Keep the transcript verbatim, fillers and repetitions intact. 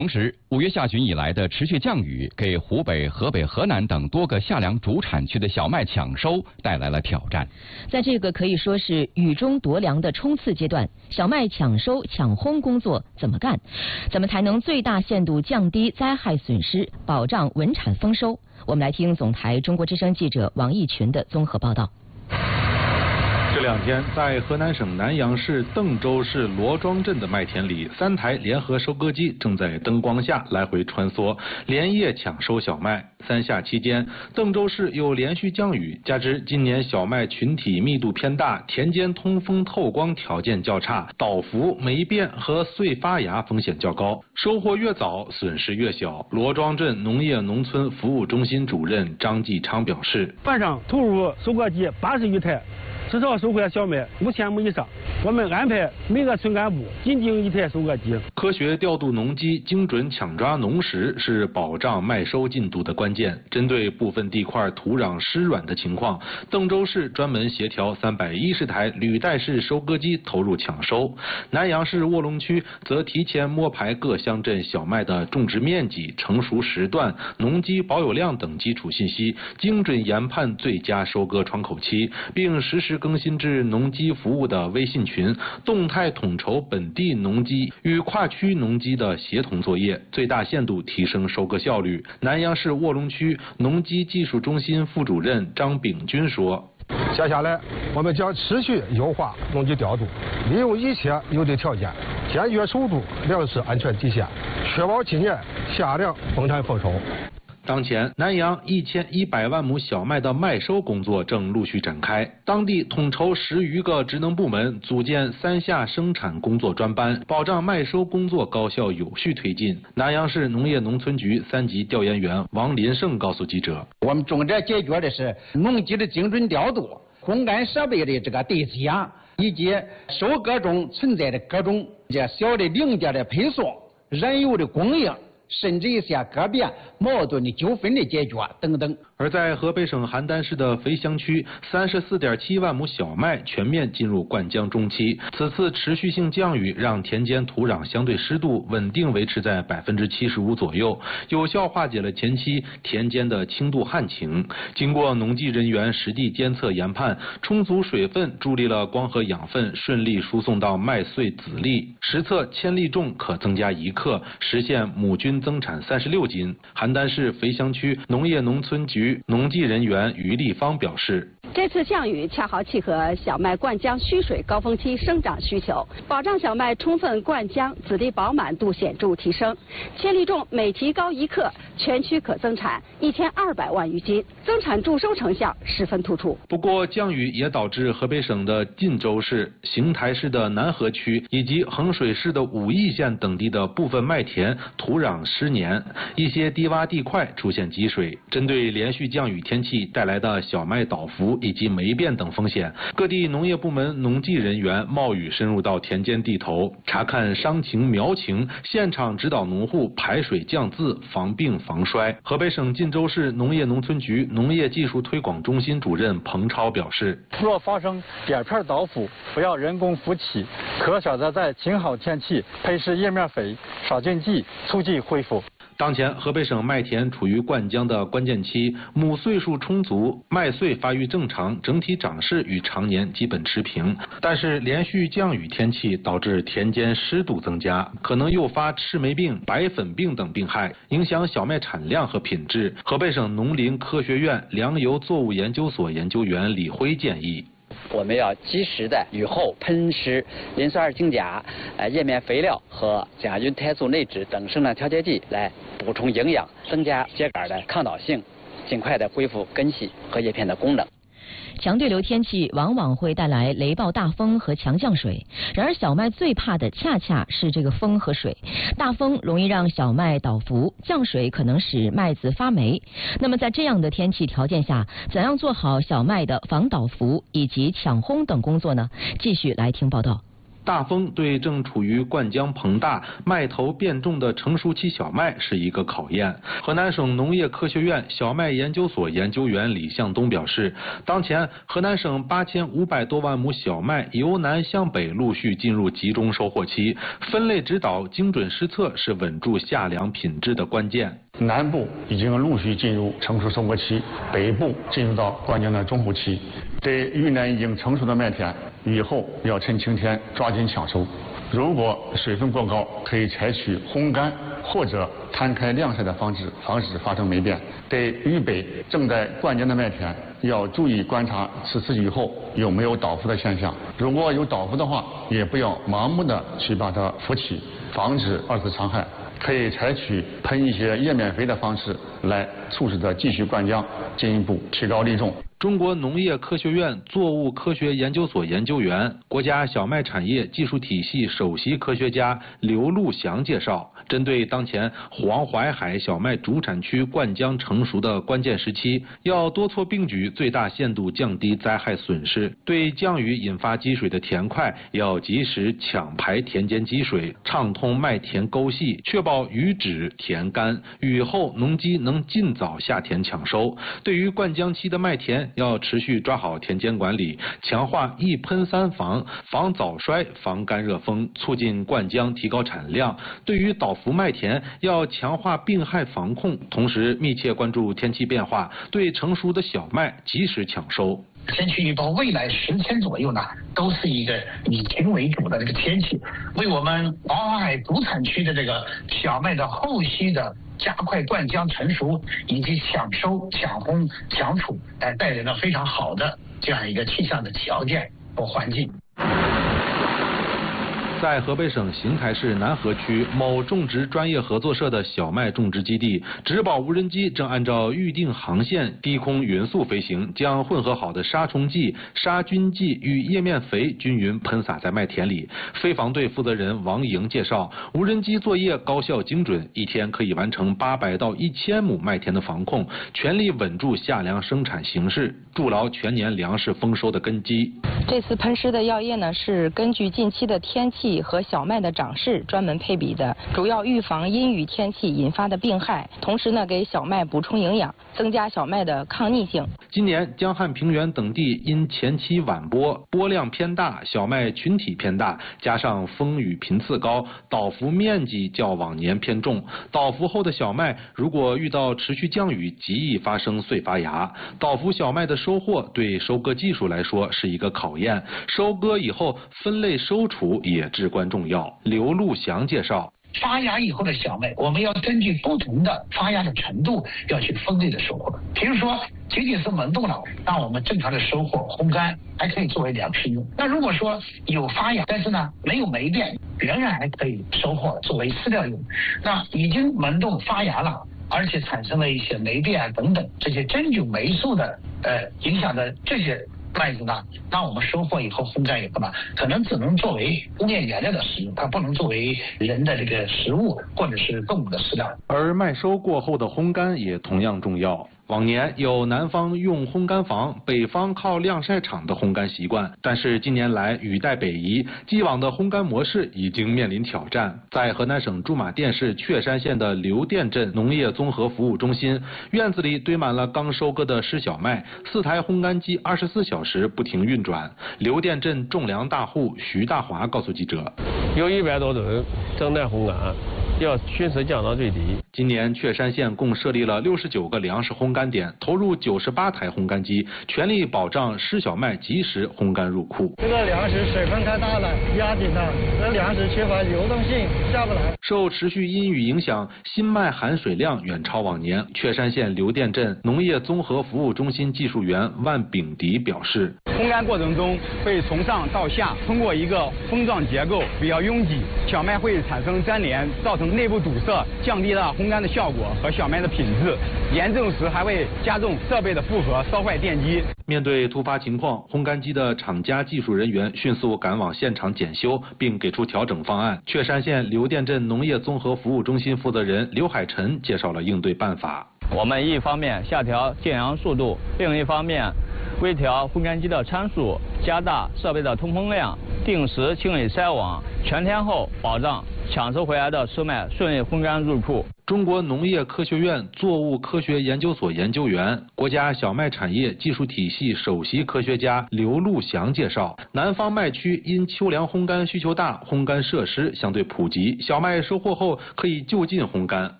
同时，五月下旬以来的持续降雨，给湖北、河北、河南等多个夏粮主产区的小麦抢收带来了挑战。 在这个可以说是雨中夺粮的冲刺阶段，小麦抢收、抢烘工作怎么干？怎么才能最大限度降低灾害损失，保障稳产丰收？我们来听总台中国之声记者王义群的综合报道。 这两天，在河南省南阳市邓州市罗庄镇的麦田里，三台联合收割机正在灯光下来回穿梭，连夜抢收小麦。三夏期间，邓州市又连续降雨，加之今年小麦群体密度偏大，田间通风透光条件较差，倒伏、霉变和穗发芽风险较高。收获越早，损失越小。罗庄镇农业农村服务中心主任张继昌表示： 晚上投入收割机八十余台。至少收获小麦五千亩以上，我们安排每个村干部紧盯一台收割机。 科学调度农机，精准抢抓农时，是保障麦收进度的关键。针对部分地块土壤湿软的情况，邓州市专门协调三百一十台履带式收割机投入抢收。南阳市卧龙区则提前摸排各乡镇小麦的种植面积、成熟时段、农机保有量等基础信息，精准研判最佳收割窗口期，并实时更新至农机服务的微信群，动态统筹本地农机与跨区农机的协同作业，最大限度提升收割效率。南阳市卧龙区农机技术中心副主任张炳军说： 接下来，我们将持续优化农机调度，利用一切有的条件，坚决守住粮食安全底线，确保今年夏粮丰产丰收。 当前，南阳一千一百万亩小麦的麦收工作正陆续展开，当地统筹十余个职能部门，组建三夏生产工作专班，保障麦收工作高效有序推进。南阳市农业农村局三级调研员王林胜告诉记者： 我们重点解决的是农机的精准调度、烘干设备的这个对接，以及收割中存在的各种这小的零件的配送、燃油的供应，甚至一些个别矛盾的纠纷的解决等等。 而在河北省邯郸市的肥乡区，三十四点七万亩小麦全面进入灌浆中期。此次持续性降雨让田间土壤相对湿度稳定维持在百分之七十五左右，有效化解了前期田间的轻度旱情。经过农技人员实地监测研判，充足水分助力了光合养分顺利输送到麦穗籽粒，实测千粒重可增加一克，实现亩均增产三十六斤。邯郸市肥乡区农业农村局农技人员于立方表示： 这次降雨恰好契合小麦灌浆需水高峰期生长需求，保障小麦充分灌浆，籽粒饱满度显著提升。千粒重每提高一克，全区可增产一千二百万余斤，增产助收成效十分突出。 不过，降雨也导致河北省的晋州市、邢台市的南河区以及衡水市的武义县等地的部分麦田土壤湿黏，一些低洼地块出现积水。针对连续降雨天气带来的小麦倒伏以及霉变等风险，各地农业部门农技人员冒雨深入到田间地头，查看伤情苗情，现场指导农户排水降渍，防病防衰。河北省晋州市农业农村局农业技术推广中心主任彭超表示： 若发生叶片倒伏，不要人工扶起，可选择在晴好天气配施叶面肥、杀菌剂，促进恢复。 当前，河北省麦田处于灌浆的关键期，亩穗数充足，麦穗发育正常，整体长势与常年基本持平。但是，连续降雨天气导致田间湿度增加，可能诱发赤霉病、白粉病等病害，影响小麦产量和品质。河北省农林科学院粮油作物研究所研究员李辉建议： 我们要及时的雨后喷施磷酸二氢钾、呃叶面肥料和甲菌肽素内酯等生长调节剂来补充营养，增加秸秆的抗倒性，尽快的恢复根系和叶片的功能。 强对流天气往往会带来雷暴大风和强降水，然而小麦最怕的恰恰是这个风和水。大风容易让小麦倒伏，降水可能使麦子发霉。那么在这样的天气条件下，怎样做好小麦的防倒伏以及抢烘等工作呢？继续来听报道。 大风对正处于灌浆膨大、麦头变重的成熟期小麦是一个考验。河南省农业科学院小麦研究所研究员李向东表示，当前河南省八千五百多万亩小麦由南向北陆续进入集中收获期，分类指导、精准施测是稳住夏粮品质的关键。 南部已经陆续进入成熟收割期，北部进入到灌浆的中后期。对云南已经成熟的麦田，以后要趁晴天抓紧抢收。如果水分过高，可以采取烘干或者摊开晾晒的方式，防止发生霉变。对豫北正在灌浆的麦田，要注意观察此次雨后有没有倒伏的现象。如果有倒伏的话，也不要盲目的去把它扶起，防止二次伤害。可以采取喷一些叶面肥的方式来促使它继续灌浆，进一步提高粒重。 中国农业科学院作物科学研究所研究员、国家小麦产业技术体系首席科学家刘路祥介绍，针对当前黄淮海小麦主产区灌浆成熟的关键时期，要多措并举，最大限度降低灾害损失。对降雨引发积水的田块，要及时抢排田间积水，畅通麦田沟隙，确保雨止田干，雨后农机能尽早下田抢收。对于灌浆期的麦田，要持续抓好田间管理，强化一喷三防，防早衰、防干热风，促进灌浆，提高产量。对于倒伏麦田，要强化病害防控，同时密切关注天气变化，对成熟的小麦及时抢收。 天气预报未来十天左右呢，都是一个以晴为主的这个天气，为我们黄淮海主产区的这个小麦的后期的加快灌浆成熟以及抢收、抢烘、抢储，哎，带来了非常好的这样一个气象的条件和环境。 在河北省邢台市南河区某种植专业合作社的小麦种植基地，植保无人机正按照预定航线低空匀速飞行，将混合好的杀虫剂、杀菌剂与叶面肥均匀喷洒在麦田里。飞防队负责人王莹介绍，无人机作业高效精准，一天可以完成八百到一千亩麦田的防控，全力稳住夏粮生产形势，筑牢全年粮食丰收的根基。 这次喷施的药液呢，是根据近期的天气和小麦的长势专门配比的，主要预防阴雨天气引发的病害，同时呢给小麦补充营养，增加小麦的抗逆性。 今年江汉平原等地因前期晚播，播量偏大，小麦群体偏大，加上风雨频次高，倒伏面积较往年偏重。倒伏后的小麦如果遇到持续降雨，极易发生碎发芽。倒伏小麦的收获对收割技术来说是一个考验，收割以后分类收储也至关重要。刘路祥介绍， 发芽以后的小麦，我们要根据不同的发芽的程度，要去分类的收获。比如说，仅仅是萌动了，那我们正常的收获、烘干还可以作为粮食用。那如果说有发芽，但是呢没有霉变，仍然还可以收获作为饲料用。那已经萌动发芽了，而且产生了一些霉变啊等等这些真菌霉素的呃影响的这些麦子呢，那我们收获以后烘干以后呢，可能只能作为工业原料的使用，它不能作为人的这个食物或者是动物的饲料。 而麦收过后的烘干也同样重要。往年有南方用烘干房，北方靠晾晒场的烘干习惯，但是近年来雨带北移，既往的烘干模式已经面临挑战。在河南省驻马店市确山县的刘店镇农业综合服务中心，院子里堆满了刚收割的湿小麦，四台烘干机二十四小时不停运转。刘店镇种粮大户徐大华告诉记者， 有一百多吨正在烘干，要迅速降到最低。 今年确山县共设立了六十九个粮食烘干点，投入九十八台烘干机，全力保障湿小麦及时烘干入库。 这个粮食水分太大了，压紧了，这粮食缺乏流动性，下不来。 受持续阴雨影响，新麦含水量远超往年。确山县刘店镇农业综合服务中心技术员万炳迪表示， 烘干过程中会从上到下通过一个封状结构比较拥挤，小麦会产生粘连，造成内部堵塞，降低了烘干的效果和小麦的品质，严重时还会加重设备的负荷，烧坏电机。 面对突发情况，烘干机的厂家技术人员迅速赶往现场检修，并给出调整方案。确山县刘店镇农业综合服务中心负责人刘海晨介绍了应对办法。 我们一方面下调建阳速度，另一方面微调烘干机的参数，加大设备的通风量， 定时清理筛网，全天候保障抢收回来的湿麦顺利烘干入库。 中国农业科学院作物科学研究所研究员、国家小麦产业技术体系首席科学家刘路祥介绍，南方麦区因秋粮烘干需求大，烘干设施相对普及，小麦收获后可以就近烘干。